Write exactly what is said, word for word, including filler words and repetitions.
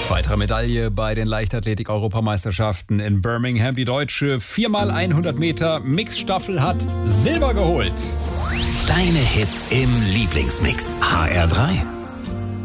Weitere Medaille bei den Leichtathletik-Europameisterschaften in Birmingham. Die deutsche vier mal hundert Meter Mixstaffel hat Silber geholt. Deine Hits im Lieblingsmix. H R drei.